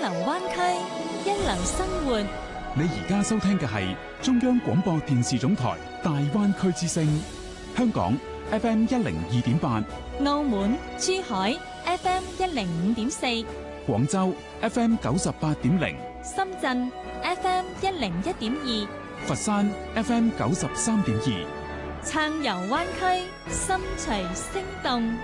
流灣區，一流生活。 你而家收聽嘅係中央廣播電視總台大灣區之聲，香港 FM 102.8， 澳門、珠海 FM 105.4， 廣州 FM 98.0， 深圳 FM 101.2， 佛山 FM 93.2， 撐遊灣區，心隨聲動。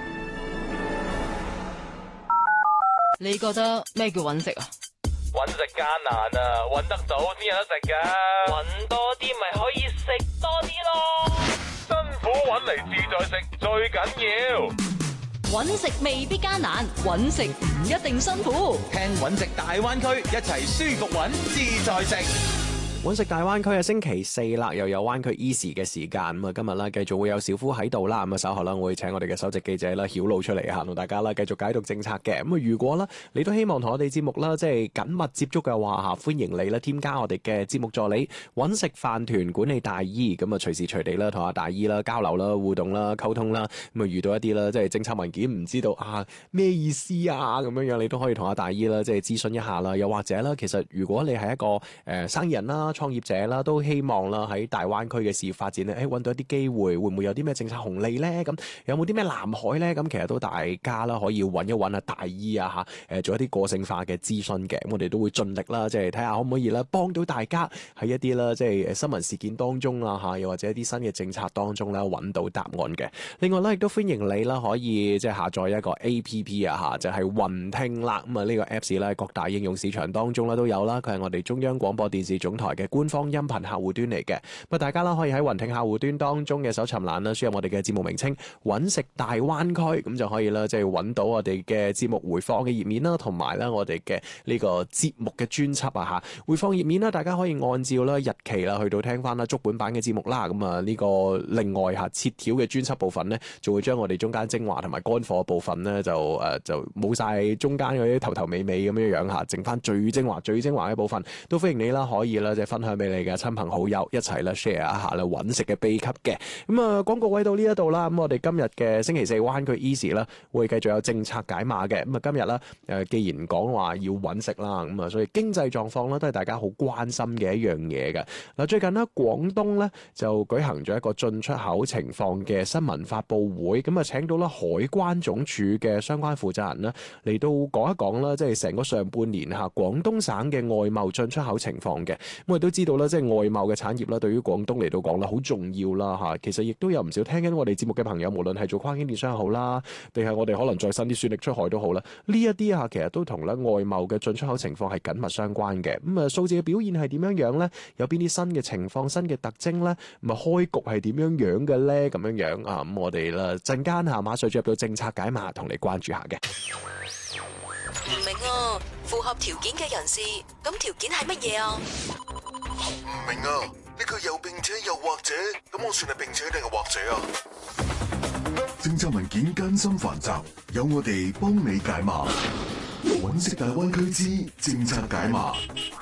你覺得咩叫揾食啊？ 揾食艱難啊，揾得到先有得食噶。揾多啲咪可以食多啲咯。辛苦揾嚟自在食最緊要。 揾食未必艱難，揾食唔一定辛苦。 聽揾食大灣區，一齊舒服揾自在食。 揾食大灣區嘅星期四啦，又有灣區 Easy 嘅時間咁啊！今日啦，繼續會有小夫喺度啦，咁啊稍後啦，我會請我哋嘅首席記者啦曉露出嚟嚇，同大家啦繼續解讀政策嘅。咁啊，如果啦你都希望同我哋節目啦即係緊密接觸嘅話嚇，歡迎你啦添加我哋嘅節目助理揾食飯團管理大姨，咁啊隨時隨地啦同阿大姨啦交流啦、互動啦、溝通啦，咁啊遇到一啲啦即係政策文件唔知道啊咩意思啊咁樣樣，你都可以同阿大姨啦即係諮詢一下啦。又或者啦，其實如果你係一個生意人啦、創業者啦，都希望啦喺大灣區嘅事業發展咧，揾到一啲機會，會唔會有啲咩政策紅利咧？咁有冇啲咩藍海咧？咁其實都大家啦可以揾一揾啊大姨啊嚇，做一啲個性化嘅諮詢嘅。咁我哋都會盡力啦，即係睇下可唔可以啦幫到大家喺一啲啦即係新聞事件當中啊嚇，又或者一啲新嘅政策當中啦揾到答案嘅。另外咧亦都歡迎你啦可以即係下載一個 A.P.P. 啊嚇，就係雲聽啦。咁啊呢個 Apps 咧各大應用市場當中啦都有啦，佢係我哋中央廣播電視總台嘅官方音頻客戶端嚟嘅。咁大家啦可以喺雲聽客戶端當中嘅搜尋欄啦輸入我哋嘅節目名稱揾食大灣區，咁就可以啦即係揾到我哋嘅節目回放嘅頁面啦，同埋啦我哋嘅呢個節目嘅專輯啊嚇。回放頁面啦，大家可以按照啦日期啦去到聽翻啦足本版嘅節目啦。咁啊呢個另外嚇切條嘅專輯部分呢，就會將我哋中間精華同埋乾貨部分呢，就冇晒中間嗰啲頭頭尾尾咁樣樣嚇，剩翻最精華嘅部分，都歡迎你啦可以啦即係分享俾你嘅親朋好友一齊啦 share 一下啦揾食嘅秘笈嘅。咁啊廣告位到呢一度啦，咁我哋今日嘅星期四灣區 Easy 啦會繼續有政策解碼嘅。咁啊今日啦既然講話要揾食啦，咁啊所以經濟狀況啦都係大家好關心嘅一樣嘢嘅。嗱最近呢廣東咧就舉行咗一個進出口情況嘅新聞發佈會，咁啊請到啦海關總署嘅相關負責人啦嚟到講一講啦，即係成個上半年嚇廣東省嘅外貿進出口情況嘅。咁我哋都知道啦，即係外貿嘅產業啦，對於廣東嚟到講啦，好重要啦嚇。其實亦都有唔少聽緊我哋節目嘅朋友，無論係做跨境電商好啦，定係我哋可能再新啲算力出海都好啦。呢一啲嚇其實都同咧外貿嘅進出口情況係緊密相關嘅。咁啊數字嘅表現係點樣樣咧？有邊啲新嘅情況、新嘅特徵咧？咁啊開局係點樣樣嘅咧？咁樣樣啊咁我哋啦陣間嚇馬上進入到政策解碼，同你關注下嘅。 唔明啊，符合條件嘅人士，咁條件係乜嘢啊？ 唔明啊，呢個又並且又或者，咁我算係並且定係或者啊？政策文件艱辛繁雜，有我哋幫你解碼。揾食大灣區之政策解碼。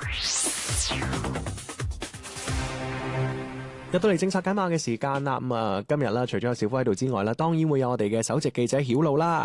入到嚟政策解碼嘅時間啦，咁啊今日啦，除咗有小夫喺度之外啦，當然會有我哋嘅首席記者曉露啦。